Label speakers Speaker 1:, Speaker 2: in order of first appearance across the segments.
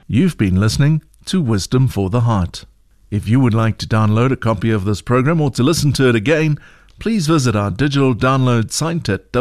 Speaker 1: You've been listening to Wisdom for the Heart. If you would like to download a copy of this program or to listen to it again, please visit our digital download site at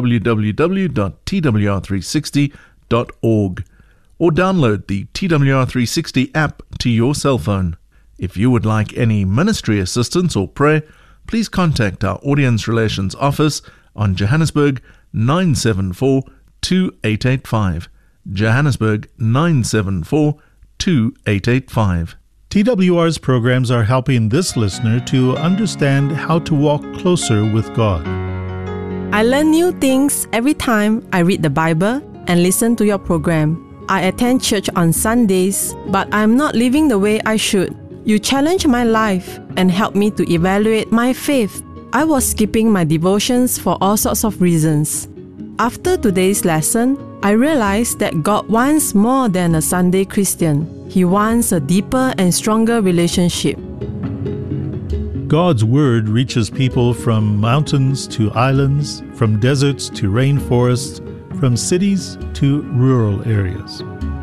Speaker 1: www.twr360.org or download the TWR360 app to your cell phone. If you would like any ministry assistance or prayer, please contact our Audience Relations Office on Johannesburg 974 2885. Johannesburg 974 2885.
Speaker 2: TWR's programs are helping this listener to understand how to walk closer with God.
Speaker 3: I learn new things every time I read the Bible and listen to your program. I attend church on Sundays, but I'm not living the way I should. You challenge my life and help me to evaluate my faith. I was skipping my devotions for all sorts of reasons. After today's lesson, I realized that God wants more than a Sunday Christian. He wants a deeper and stronger relationship.
Speaker 2: God's Word reaches people from mountains to islands, from deserts to rainforests, from cities to rural areas.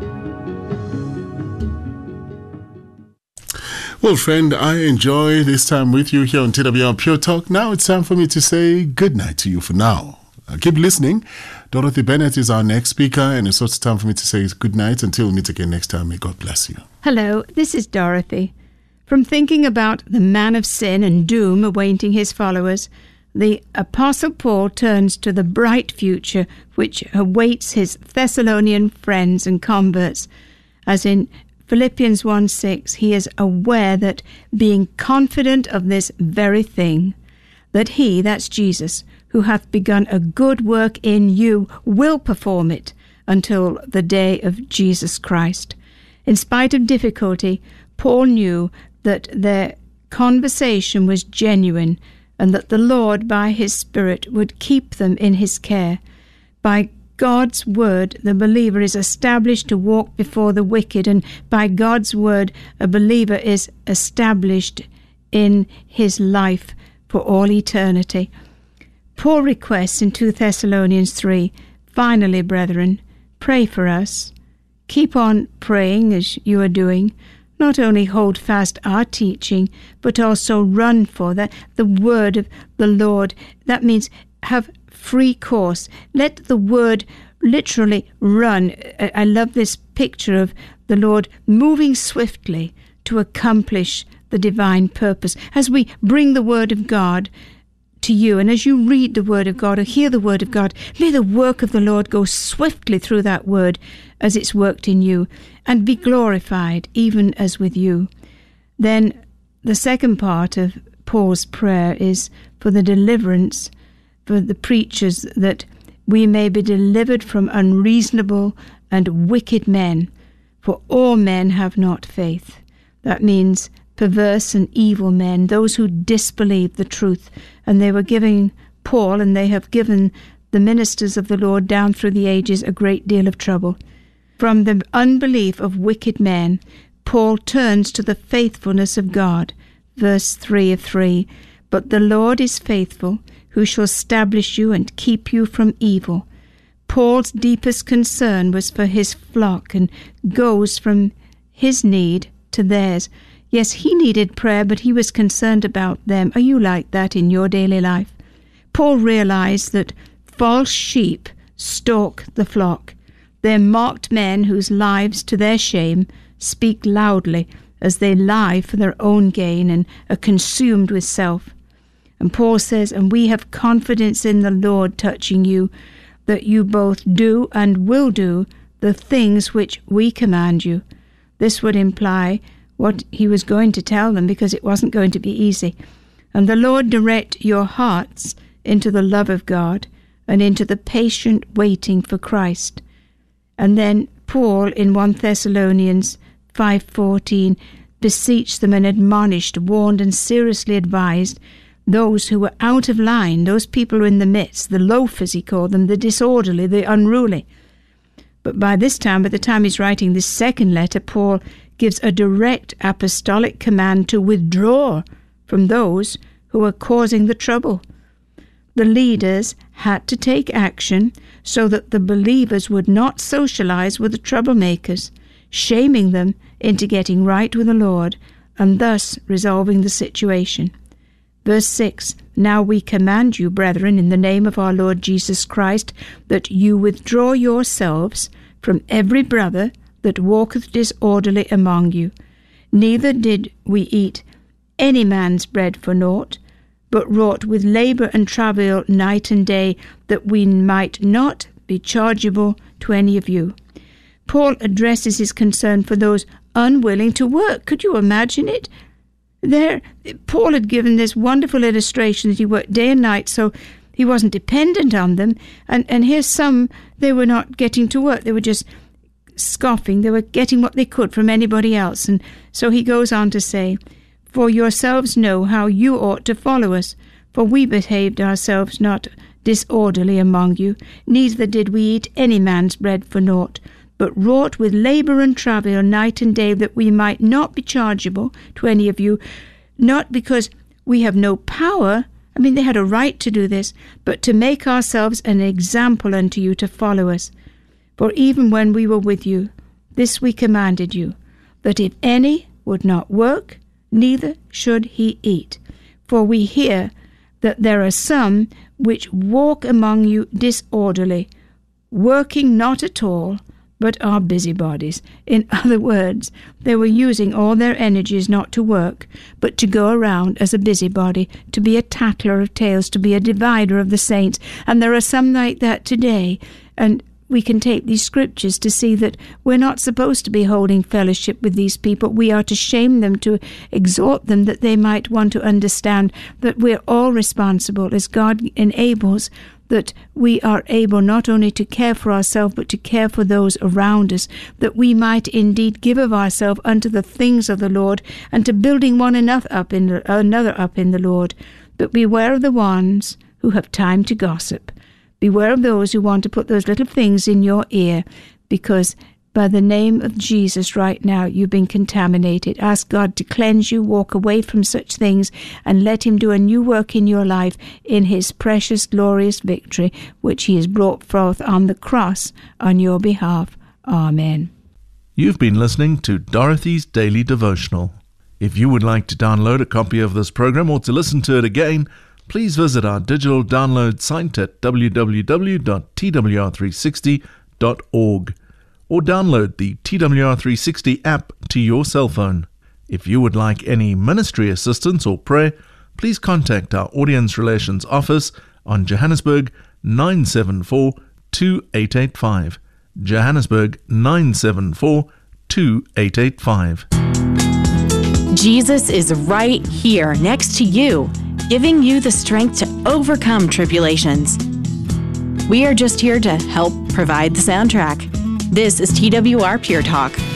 Speaker 4: Well, friend, I enjoy this time with you here on TWR Pure Talk. Now it's time for me to say good night to you for now. Keep listening. Dorothy Bennett is our next speaker, and it's also time for me to say good night until we meet again next time. May God bless you.
Speaker 5: Hello, this is Dorothy. From thinking about the man of sin and doom awaiting his followers, the Apostle Paul turns to the bright future which awaits his Thessalonian friends and converts. As in Philippians 1:6, he is aware that being confident of this very thing, that he, that's Jesus, who hath begun a good work in you, will perform it until the day of Jesus Christ. In spite of difficulty, Paul knew that their conversation was genuine and that the Lord, by his Spirit, would keep them in his care. By God's word, the believer is established to walk before the wicked, and by God's word, a believer is established in his life for all eternity. Paul requests in 2 Thessalonians 3, "Finally, brethren, pray for us." Keep on praying as you are doing. Not only hold fast our teaching, but also run for the word of the Lord. That means have free course. Let the word literally run. I love this picture of the Lord moving swiftly to accomplish the divine purpose. As we bring the word of God to you, and as you read the word of God or hear the word of God, may the work of the Lord go swiftly through that word as it's worked in you, and be glorified even as with you. Then the second part of Paul's prayer is for the deliverance, for the preachers, that we may be delivered from unreasonable and wicked men, for all men have not faith. That means perverse and evil men, those who disbelieve the truth. And they were giving Paul, and they have given the ministers of the Lord down through the ages, a great deal of trouble. From the unbelief of wicked men, Paul turns to the faithfulness of God. Verse 3 of 3, "But the Lord is faithful, who shall establish you and keep you from evil." Paul's deepest concern was for his flock, and goes from his need to theirs. Yes, he needed prayer, but he was concerned about them. Are you like that in your daily life? Paul realized that false sheep stalk the flock. They're mocked men whose lives, to their shame, speak loudly as they lie for their own gain and are consumed with self. And Paul says, "And we have confidence in the Lord touching you, that you both do and will do the things which we command you." This would imply what he was going to tell them, because it wasn't going to be easy. "And the Lord direct your hearts into the love of God and into the patient waiting for Christ." And then Paul in 1 Thessalonians 5:14 beseeched them and admonished, warned and seriously advised those who were out of line, those people in the midst, the loafers he called them, the disorderly, the unruly. But by this time, by the time he's writing this second letter, Paul gives a direct apostolic command to withdraw from those who were causing the trouble. The leaders had to take action so that the believers would not socialize with the troublemakers. shaming them into getting right with the Lord and thus resolving the situation. Verse 6, Now we command you, brethren, in the name of our Lord Jesus Christ, that you withdraw yourselves from every brother that walketh disorderly among you. Neither did we eat any man's bread for naught, but wrought with labour and travail night and day, that we might not be chargeable to any of you. Paul addresses his concern for those unwilling to work. Could you imagine it? There, Paul had given this wonderful illustration that he worked day and night, so he wasn't dependent on them. And here's some, they were not getting to work. They were just scoffing. They were getting what they could from anybody else. And so he goes on to say, For yourselves know how you ought to follow us, for we behaved ourselves not disorderly among you, neither did we eat any man's bread for naught, but wrought with labour and travail night and day, that we might not be chargeable to any of you, not because we have no power, I mean they had a right to do this, but to make ourselves an example unto you to follow us. For even when we were with you, this we commanded you, that if any would not work, neither should he eat. For we hear that there are some which walk among you disorderly, working not at all, but are busybodies. In other words, they were using all their energies not to work, but to go around as a busybody, to be a tattler of tales, to be a divider of the saints. And there are some like that today. And we can take these scriptures to see that we're not supposed to be holding fellowship with these people. We are to shame them, to exhort them, that they might want to understand that we're all responsible as God enables, that we are able not only to care for ourselves, but to care for those around us, that we might indeed give of ourselves unto the things of the Lord, and to building one another up in the Lord. But beware of the ones who have time to gossip. Beware of those who want to put those little things in your ear, because by the name of Jesus right now you've been contaminated. Ask God to cleanse you, walk away from such things, and let him do a new work in your life in his precious, glorious victory, which he has brought forth on the cross on your behalf. Amen.
Speaker 1: You've been listening to Dorothy's Daily Devotional. If you would like to download a copy of this program or to listen to it again, please visit our digital download site at www.twr360.org or download the TWR360 app to your cell phone. If you would like any ministry assistance or prayer, please contact our Audience Relations Office on Johannesburg 974 2885. Johannesburg 974 2885.
Speaker 6: Jesus is right here next to you, giving you the strength to overcome tribulations. We are just here to help provide the soundtrack. This is TWR Pure Talk.